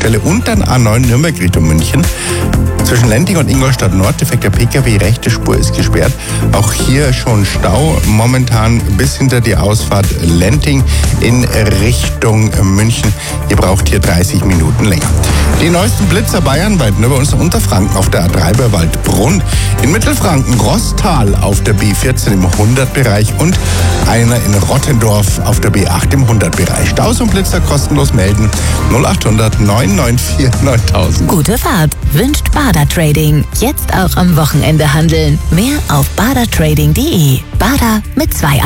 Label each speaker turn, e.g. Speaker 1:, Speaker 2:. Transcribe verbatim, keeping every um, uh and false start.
Speaker 1: Haltestelle und dann A neun Nürnberg Richtung München. Zwischen Lending und Ingolstadt Nord, defekter P K W, rechte Spur ist gesperrt. Auch hier schon Stau, momentan bis hinter die Ausfahrt Lending in Richtung München. Ihr braucht hier dreißig Minuten länger. Die neuesten Blitzer bayernweit, nur bei uns in Unterfranken auf der A drei bei Waldbrunn. In Mittelfranken Rosstal auf der B vierzehn im hundert-Bereich und einer in Rottendorf auf der B acht im hundert-Bereich. Staus und Blitzer kostenlos melden. null achthundert neun neun vier neuntausend.
Speaker 2: Gute Fahrt wünscht Bader Trading. Jetzt auch am Wochenende handeln. Mehr auf bader trading punkt de. Bader mit zwei A.